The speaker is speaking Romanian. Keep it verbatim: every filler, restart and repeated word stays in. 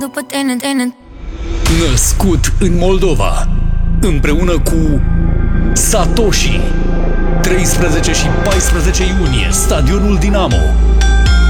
După tine, tine. Născut în Moldova, împreună cu Satoshi, treisprezece și paisprezece iunie, Stadionul Dinamo.